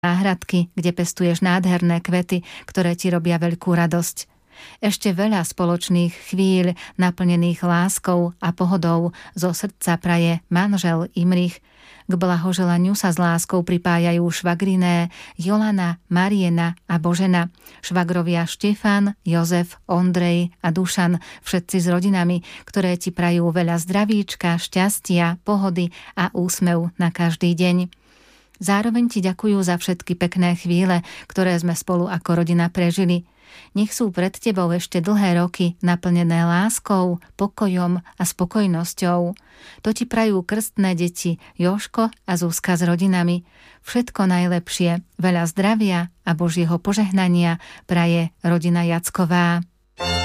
záhradky, kde pestuješ nádherné kvety, ktoré ti robia veľkú radosť. Ešte veľa spoločných chvíľ naplnených láskou a pohodou zo srdca praje manžel Imrich. K blahoželaniu sa s láskou pripájajú švagriné Jolana, Mariena a Božena, švagrovia Štefan, Jozef, Ondrej a Dušan, všetci s rodinami, ktoré ti prajú veľa zdravíčka, šťastia, pohody a úsmev na každý deň. Zároveň ti ďakujú za všetky pekné chvíle, ktoré sme spolu ako rodina prežili. Nech sú pred tebou ešte dlhé roky naplnené láskou, pokojom a spokojnosťou. To ti prajú krstné deti Jožko a Zuzka s rodinami. Všetko najlepšie, veľa zdravia a Božieho požehnania praje rodina Jacková.